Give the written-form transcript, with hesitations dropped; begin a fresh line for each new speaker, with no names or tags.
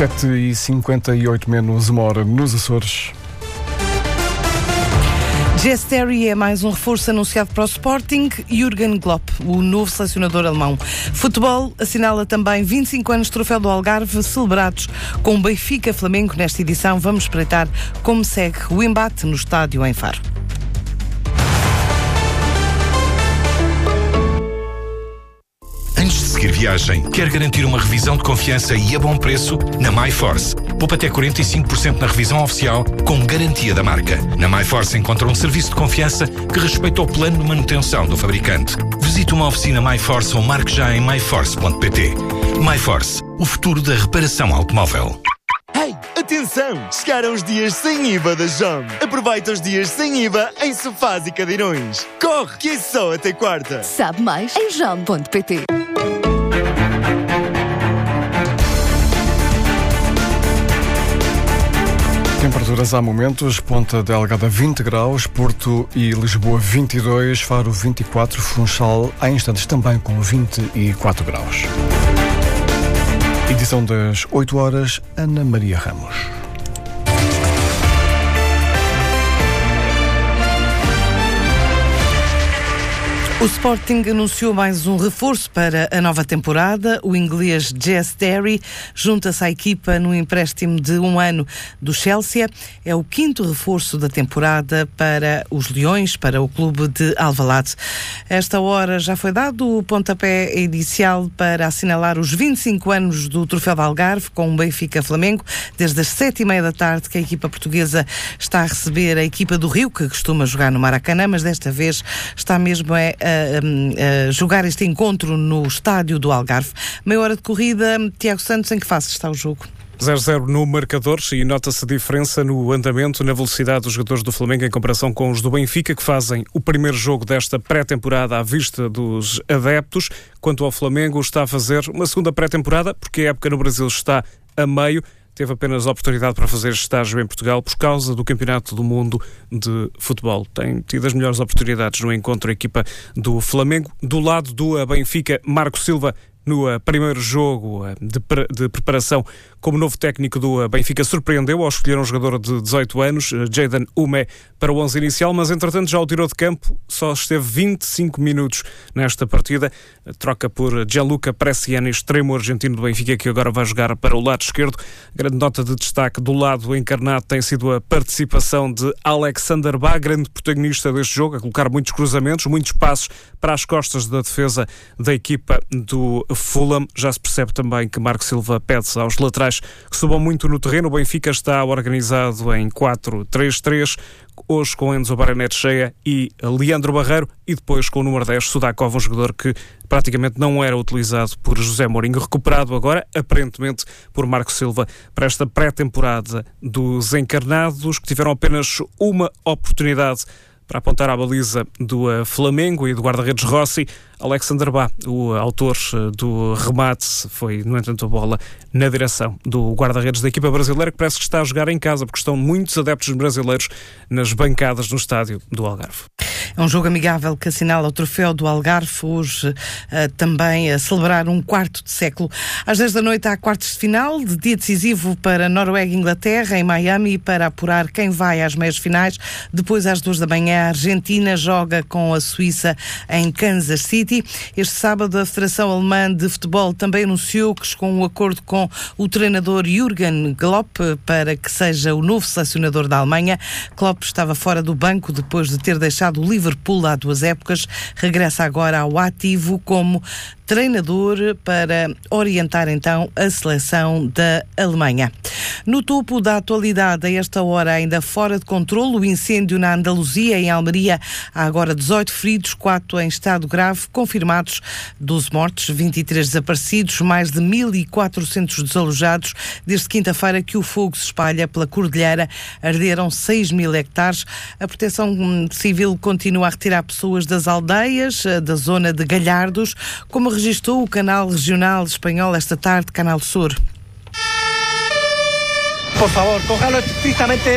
7h58 menos uma hora nos Açores.
Jess Terry é mais um reforço anunciado para o Sporting. Jürgen Klopp, o novo selecionador alemão. Futebol assinala também 25 anos de Troféu do Algarve, celebrados com o Benfica-Flamengo nesta edição. Vamos espreitar como segue o embate no estádio em Faro.
Antes de seguir viagem, quer garantir uma revisão de confiança e a bom preço? Na MyForce, poupa até 45% na revisão oficial com garantia da marca. Na MyForce encontra um serviço de confiança que respeita o plano de manutenção do fabricante. Visite uma oficina MyForce ou marque já em myforce.pt. MyForce, o futuro da reparação automóvel.
Hey, atenção! Chegaram os dias sem IVA da JOM. Aproveita os dias sem IVA em sofás e cadeirões. Corre, que é só até quarta.
Sabe mais em jom.pt.
Temperaturas há momentos: Ponta Delgada 20 graus, Porto e Lisboa 22, Faro 24, Funchal há instantes também com 24 graus. Edição das 8 horas, Ana Maria Ramos.
O Sporting anunciou mais um reforço para a nova temporada. O inglês Jess Terry junta-se à equipa no empréstimo de 1 ano do Chelsea. É o 5º reforço da temporada para os Leões, para o clube de Alvalade. Esta hora já foi dado o pontapé inicial para assinalar os 25 anos do Troféu do Algarve com o Benfica-Flamengo. Desde as 7h30 da tarde que a equipa portuguesa está a receber a equipa do Rio, que costuma jogar no Maracanã, mas desta vez está mesmo a jogar este encontro no estádio do Algarve. Meia hora de corrida. Tiago Santos, em que fase está o jogo?
0-0 no marcador e nota-se a diferença no andamento, na velocidade dos jogadores do Flamengo em comparação com os do Benfica, que fazem o primeiro jogo desta pré-temporada à vista dos adeptos. Quanto ao Flamengo, está a fazer uma segunda pré-temporada, porque a época no Brasil está a meio. Teve apenas a oportunidade para fazer estágio em Portugal por causa do Campeonato do Mundo de Futebol. Tem tido as melhores oportunidades no encontro a equipa do Flamengo. Do lado do Benfica, Marco Silva, no primeiro jogo de preparação como novo técnico do Benfica, surpreendeu ao escolher um jogador de 18 anos, Jayden Ume, para o 11 inicial, mas entretanto já o tirou de campo, só esteve 25 minutos nesta partida. Troca por Gianluca Bresciani, extremo argentino do Benfica, que agora vai jogar para o lado esquerdo. Grande nota de destaque do lado encarnado tem sido a participação de Alexander Bá, grande protagonista deste jogo, a colocar muitos cruzamentos, muitos passos para as costas da defesa da equipa do Fulham. Já se percebe também que Marco Silva pede aos laterais que subam muito no terreno. O Benfica está organizado em 4-3-3, hoje com Enzo Barrenetxea e Leandro Barreiro, e depois com o número 10, Sudakov, um jogador que praticamente não era utilizado por José Mourinho, recuperado agora, aparentemente, por Marco Silva para esta pré-temporada dos encarnados, que tiveram apenas uma oportunidade para apontar à baliza do Flamengo e do guarda-redes Rossi. Alexander Bá, o autor do remate, foi, no entanto, a bola na direção do guarda-redes da equipa brasileira, que parece que está a jogar em casa, porque estão muitos adeptos brasileiros nas bancadas no estádio do Algarve.
É um jogo amigável que assinala o Troféu do Algarve, hoje também a celebrar um quarto de século. Às 10 da noite há quartos de final, de dia decisivo para Noruega e Inglaterra, em Miami, para apurar quem vai às meias finais. Depois, às 2 da manhã, a Argentina joga com a Suíça em Kansas City. Este sábado, a Federação Alemã de Futebol também anunciou que chegou a um acordo com o treinador Jürgen Klopp para que seja o novo selecionador da Alemanha. Klopp estava fora do banco depois de ter deixado o Liverpool há 2 épocas. Regressa agora ao ativo como treinador para orientar então a seleção da Alemanha. No topo da atualidade, a esta hora ainda fora de controle, o incêndio na Andaluzia, em Almeria. Há agora 18 feridos, 4 em estado grave, confirmados 12 mortos, 23 desaparecidos, mais de 1.400 desalojados. Desde quinta-feira que o fogo se espalha pela Cordilheira, arderam 6.000 hectares. A Proteção Civil continua a retirar pessoas das aldeias, da zona de Galhardos, como registou o canal regional espanhol esta tarde, Canal Sur.
Por favor, cójalo estrictamente